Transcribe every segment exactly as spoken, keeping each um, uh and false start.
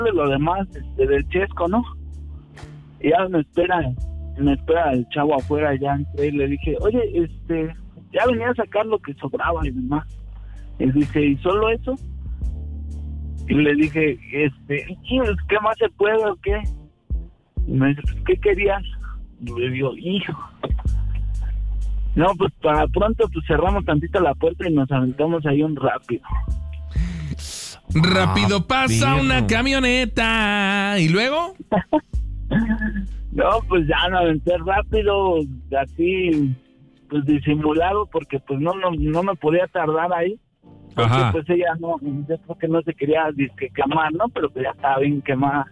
lo demás este, del Chesco, ¿no? Y ya me espera, me espera el chavo afuera, ya entré y le dije, oye, este, ya venía a sacar lo que sobraba y demás. Y dice, ¿y solo eso? Y le dije, este, ¿qué más se puede o qué? Y me dice, ¿qué querías? Y le digo, hijo. No, pues para pronto pues cerramos tantito la puerta y nos aventamos ahí un rápido. Rápido ah, pasa bien. una camioneta. ¿Y luego? No, pues ya me aventé rápido, así, pues disimulado, porque pues no, no, no me podía tardar ahí. Porque Ajá. pues ella no, yo creo que no se quería disque quemar, ¿no? Pero pues ya estaba bien quemada.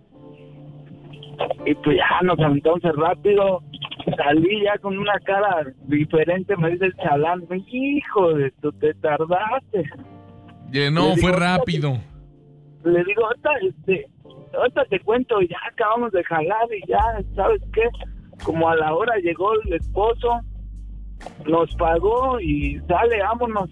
Y pues ya nos aventamos rápido, salí ya con una cara diferente, me dice el chalán, hijo de tu, te tardaste. Yeah, no, digo, fue rápido. Le digo, ahorita, este, ahorita te cuento, ya acabamos de jalar y ya, ¿sabes qué? Como a la hora llegó el esposo, nos pagó y sale, vámonos.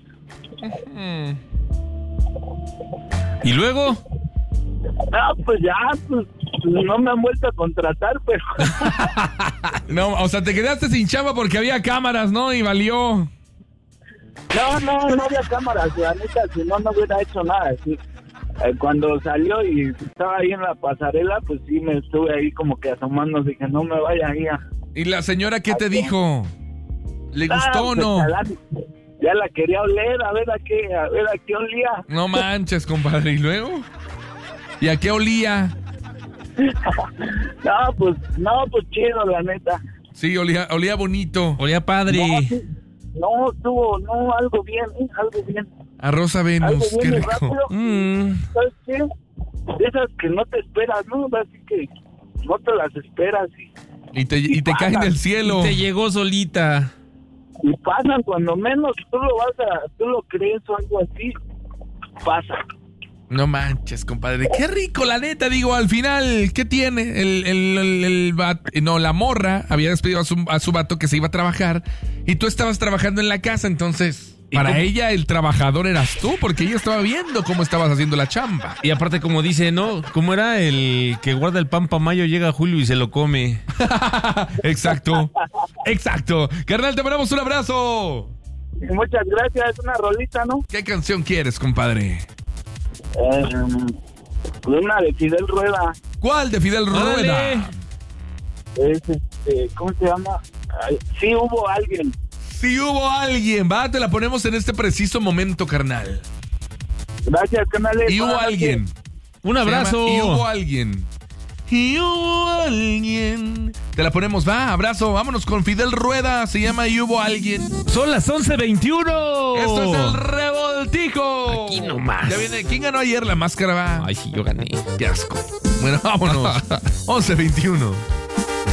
¿Y luego? No, pues ya, pues no me han vuelto a contratar, pero... No, o sea, te quedaste sin chamba porque había cámaras, ¿no? Y valió. No, no, no había cámaras, la neta, si no, no hubiera hecho nada. Sí. Eh, cuando salió y estaba ahí en la pasarela, pues sí me estuve ahí como que asomando, dije, no me vaya ahí a... ¿Y la señora qué te ¿A dijo? ¿Le Ah, gustó o pues, no? chalán, ya la quería oler, a ver a qué, a ver a qué olía. No manches, compadre. ¿Y luego? ¿Y a qué olía? No, pues, no, pues chido, la neta. Sí, olía, olía bonito. Olía padre. No, sí, no, estuvo, no, algo bien, ¿eh? algo bien. A Rosa Venus, Algo qué bien y rico. rápido. Mm. ¿Sabes qué? De esas que no te esperas, ¿no? Así que no te las esperas y, Y te, y te caen del cielo. Y te llegó solita. y pasan cuando menos tú lo vas a, tú lo crees o algo así, pasa. No manches, compadre. Qué rico, la neta. Digo, al final, ¿qué tiene? El, el, el, el vato- no, la morra había despedido a su, a su vato que se iba a trabajar y tú estabas trabajando en la casa, entonces... Para cómo? ella el trabajador eras tú, porque ella estaba viendo cómo estabas haciendo la chamba. Y aparte, como dice, ¿no? ¿Cómo era? El que guarda el pan pa' mayo, llega Julio y se lo come. Exacto, exacto. Carnal, te mandamos un abrazo. Y muchas gracias, una rolita, ¿no? ¿Qué canción quieres, compadre? Eh, una de Fidel Rueda. ¿Cuál de Fidel Rueda? Órale. Es este, ¿cómo se llama? Ay, sí hubo alguien. Si hubo alguien, va, te la ponemos en este preciso momento, carnal. Gracias, canales. Y hubo Buenas alguien. noches. Un abrazo. Se llama Y hubo alguien. Y hubo alguien. Te la ponemos, va, abrazo. Vámonos con Fidel Rueda. Se llama Y hubo alguien. Son las once veintiuno. Esto es el revoltijo. Aquí nomás. Ya viene. ¿Quién ganó ayer la máscara? Va. Ay, sí, yo gané. Qué asco. Bueno, vámonos. once veintiuno.